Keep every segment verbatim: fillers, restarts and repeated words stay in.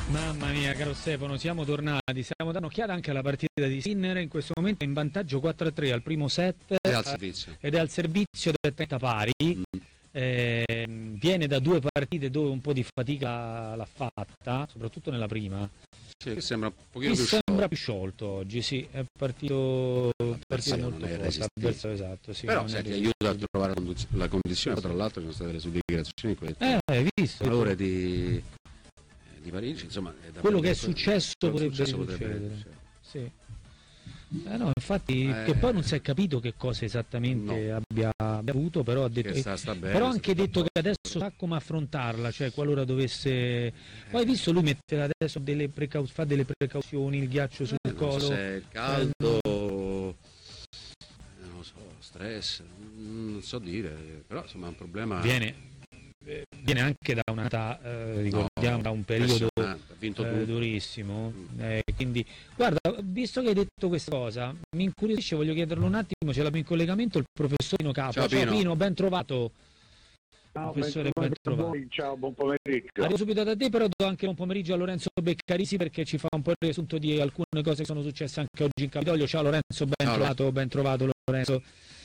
Mamma mia, caro Stefano, siamo tornati, stiamo dando un'occhiata anche alla partita di Sinner, in questo momento è in vantaggio quattro a tre al primo set ed è al servizio, ed è al servizio del trenta pari, mm. eh, viene da due partite dove un po' di fatica l'ha fatta, soprattutto nella prima. Sì, che sembra un pochino più sembra sciolto. più sciolto oggi, sì, è partito, partito molto forte, esatto, sì, però se ti aiuta a trovare la condizione, tra l'altro ci sono state le subdichiarazioni in eh, hai visto? valore di, di Parigi, insomma, è quello che è successo potrebbe successo succedere, potrebbe sì. Eh no, infatti, eh, che poi non si è capito che cosa esattamente no. abbia, abbia avuto, però ha detto che sta, sta bene, però ha anche detto che adesso sa come affrontarla, cioè qualora dovesse eh. poi hai visto lui mette adesso delle precau... fa delle precauzioni, il ghiaccio sul eh, collo, non so se è caldo, eh, non lo so, stress, non so dire, però insomma è un problema. Viene viene anche da un'età, eh, ricordiamo, no, da un periodo eh, durissimo, mm. eh, quindi guarda, visto che hai detto questa cosa mi incuriosisce, voglio chiederlo un attimo, ce l'abbiamo in collegamento il professor Pino Capo. Ciao, Ciao Pino. Pino, ben trovato. Ciao, professore, ben trovato. Voi, ciao, buon pomeriggio. Arrivo subito da te, però do anche un pomeriggio a Lorenzo Beccarisi perché ci fa un po' il riassunto di alcune cose che sono successe anche oggi in Capitolio. Ciao Lorenzo, ben ciao, trovato, ben trovato Lorenzo.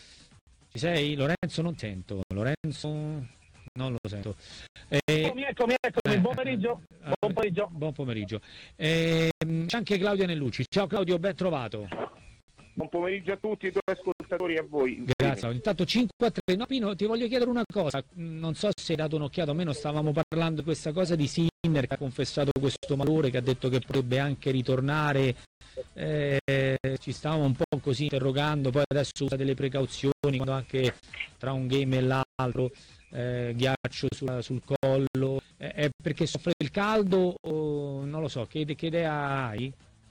Ci sei? Lorenzo non sento. Lorenzo non lo sento. Eh, eccomi, eccomi, eccomi. Eh, buon pomeriggio. Eh, buon pomeriggio. Buon pomeriggio. Eh, c'è anche Claudio Nellucci. Ciao Claudio, ben trovato. Buon pomeriggio a tutti i tuoi ascoltatori e a voi. Grazie. Intanto cinque a tre. No, Pino, ti voglio chiedere una cosa. Non so se hai dato un'occhiata o meno, stavamo parlando di questa cosa di Sinner che ha confessato questo malore, che ha detto che potrebbe anche ritornare. Eh, ci stavamo un po' così interrogando, poi adesso usa delle precauzioni quando anche tra un game e l'altro. Eh, ghiaccio sul, sul collo, eh, è perché soffre il caldo o non lo so, che, che idea hai?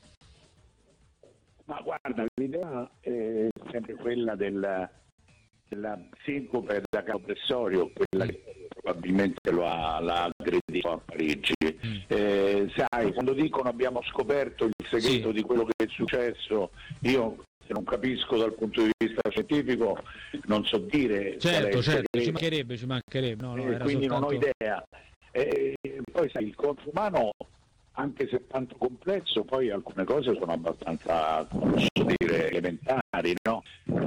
Ma guarda, l'idea è sempre quella del, della sincope da compressorio, quella che probabilmente lo ha, l'ha aggredito a Parigi. Mm. Eh, sai, quando dicono abbiamo scoperto il segreto sì. di quello che è successo, io se non capisco dal punto di vista scientifico non so dire. Certo, certo, ci mancherebbe, ci mancherebbe. No, no, eh, era quindi soltanto... non ho idea. Eh, poi sai, il corpo umano, anche se tanto complesso, poi alcune cose sono abbastanza, come posso dire, elementari, no?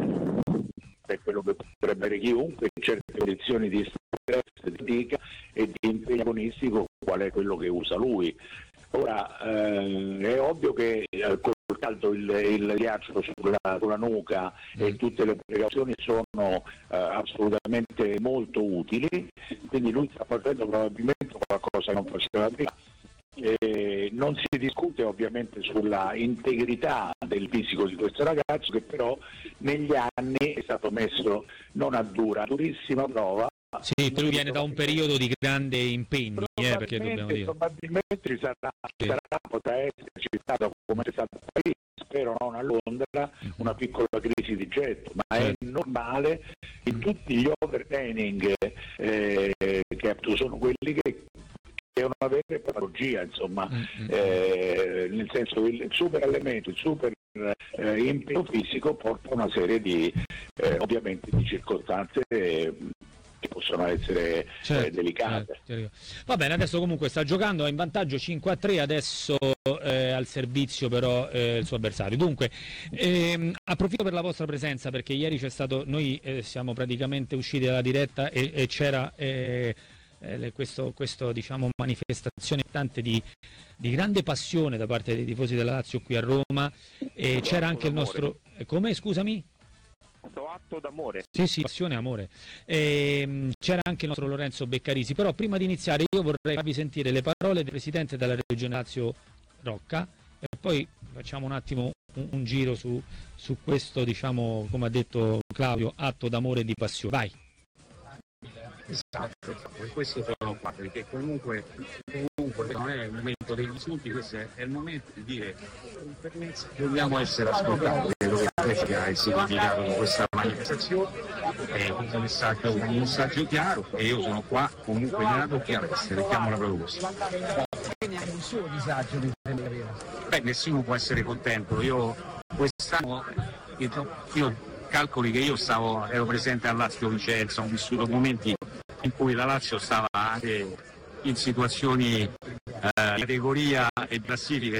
Per quello che potrebbe avere chiunque in certe condizioni di stress, di fatica e di impegno agonistico, qual è quello che usa lui. Ora, eh, è ovvio che eh, col caldo il, il ghiaccio sulla, sulla nuca mm. e tutte le precauzioni sono eh, assolutamente molto utili, quindi lui sta facendo probabilmente qualcosa che non faceva prima. Eh, non si discute ovviamente sulla integrità del fisico di questo ragazzo, che però negli anni è stato messo non a dura, a durissima prova. Sì, lui viene da un periodo di grande impegno, eh, perché dobbiamo dire. Probabilmente ci sarà, ci sarà, potrà esserci stato come è stato a Parigi, spero non a Londra, una piccola crisi di getto, ma è normale in tutti gli overtraining eh, che sono quelli che è una vera patologia, insomma, mm-hmm. eh, nel senso che il super allenamento, il super eh, impegno fisico porta a una serie di eh, ovviamente di circostanze eh, che possono essere certo, eh, delicate. Certo. Va bene, adesso comunque sta giocando, è in vantaggio cinque a tre, adesso eh, al servizio però eh, il suo avversario. Dunque, ehm, approfitto per la vostra presenza perché ieri c'è stato, noi eh, siamo praticamente usciti dalla diretta e, e c'era eh, eh, questo, questo diciamo manifestazione tante di, di grande passione da parte dei tifosi della Lazio qui a Roma e c'era anche il nostro... Eh, come, scusami? Atto d'amore. Sì, sì, passione e amore. E, c'era anche il nostro Lorenzo Beccarisi, però prima di iniziare io vorrei farvi sentire le parole del presidente della regione Lazio Rocca e poi facciamo un attimo un, un giro su, su questo, diciamo, come ha detto Claudio, atto d'amore e di passione. Vai. Esatto, per questo sono qua, perché comunque, comunque non è il momento degli insulti, questo è, è il momento di dire dobbiamo essere ascoltati, credo che questo sia il significato di questa manifestazione, è un messaggio, un messaggio chiaro e io sono qua comunque nella chiarezza, mettiamola proprio così. Quindi è un suo disagio di Beh, nessuno può essere contento, io quest'anno io, io calcoli che io stavo, ero presente al Lazio Vicenza, ho vissuto momenti in cui la Lazio stava anche in situazioni eh, categoria e classifica